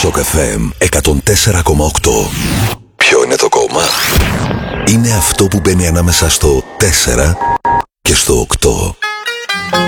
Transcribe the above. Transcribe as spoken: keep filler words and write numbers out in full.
Shock εφ εμ εκατόν τέσσερα κόμμα οκτώ. Ποιο είναι το κόμμα? Είναι αυτό που μπαίνει ανάμεσα στο τέσσερα και στο οκτώ.